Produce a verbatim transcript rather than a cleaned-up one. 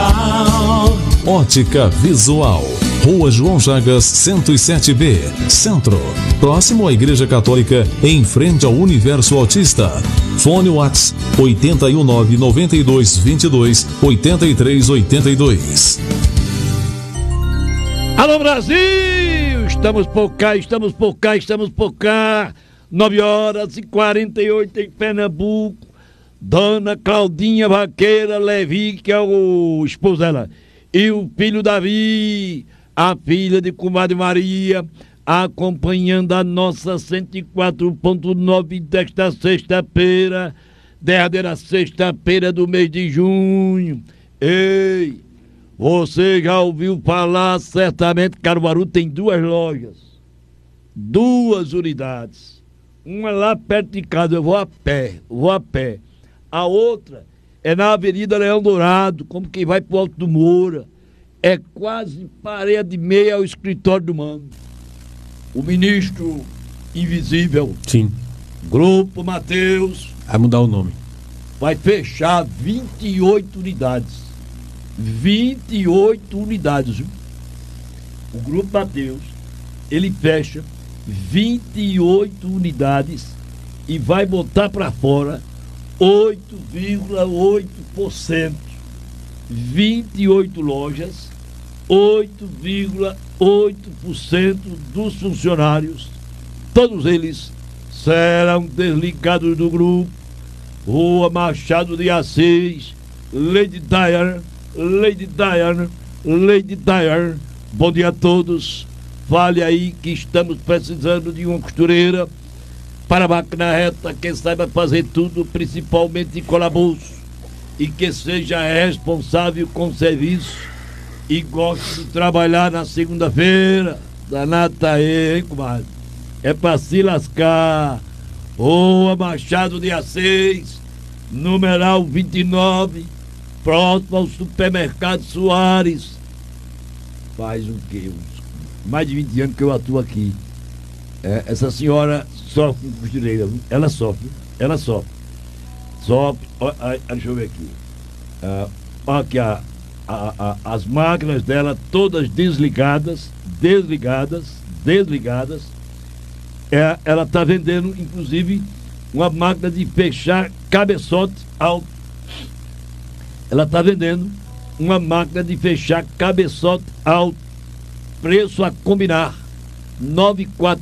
Visual. Ótica Visual. Rua João Chagas, cento e sete B, Centro. Próximo à Igreja Católica, em frente ao Universo Autista. Fone Whats oito um nove, nove dois dois dois, oito três oito dois. Alô Brasil! Estamos por cá, estamos por cá, estamos por cá. nove horas e quarenta e oito em Pernambuco. Dona Claudinha Vaqueira Levi, que é o esposo dela, e o filho Davi, a filha de comadre Maria, acompanhando a nossa cento e quatro ponto nove desta sexta-feira, derradeira sexta-feira do mês de junho. Ei, você já ouviu falar certamente que Caruaru tem duas lojas, duas unidades. Uma lá perto de casa, eu vou a pé, vou a pé. A outra é na Avenida Leão Dourado, como quem vai pro Alto do Moura. É quase parede meia ao escritório do Mano. O ministro invisível. Sim. Grupo Mateus. Vai mudar o nome. Vai fechar vinte e oito unidades. vinte e oito unidades. Viu? O Grupo Mateus, ele fecha vinte e oito unidades e vai botar para fora oito vírgula oito por cento. vinte e oito lojas, oito vírgula oito por cento dos funcionários, todos eles serão desligados do grupo. Rua Machado de Assis, Lady Diana, Lady Diana, Lady Diana. Bom dia a todos. Fale aí que estamos precisando de uma costureira para a máquina reta, que saiba fazer tudo, principalmente de calabouço, e que seja responsável com o serviço e goste de trabalhar na segunda-feira. Danado tá aí, hein, comadre? É pra se lascar. Rua Machado de Assis, numeral vinte e nove, próximo ao supermercado Soares. Faz o quê? Mais de vinte anos que eu atuo aqui. É, essa senhora sofre com costureira, ela sofre, ela sofre. Sofre, ó, ó, deixa eu ver aqui. Ah, aqui a, a, a, as máquinas dela todas desligadas, desligadas, desligadas. É, ela está vendendo, inclusive, uma máquina de fechar cabeçote alto. Ela está vendendo uma máquina de fechar cabeçote alto. Preço a combinar. nove quatro